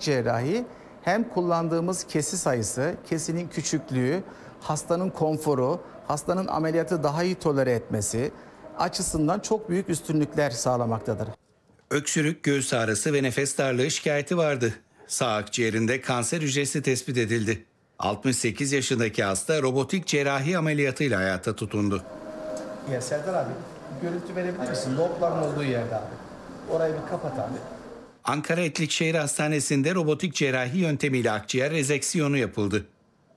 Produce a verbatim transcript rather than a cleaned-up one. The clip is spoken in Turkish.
cerrahi hem kullandığımız kesi sayısı, kesinin küçüklüğü, hastanın konforu, hastanın ameliyatı daha iyi tolere etmesi açısından çok büyük üstünlükler sağlamaktadır. Öksürük, göğüs ağrısı ve nefes darlığı şikayeti vardı. Sağ akciğerinde kanser hücresi tespit edildi. altmış sekiz yaşındaki hasta robotik cerrahi ameliyatıyla hayata tutundu. Ya Serdar abi, görüntü verebilir misin? Lobların olduğu yerde abi. Orayı bir kapat abi. Ankara Etlikşehir Hastanesi'nde robotik cerrahi yöntemiyle akciğer rezeksiyonu yapıldı.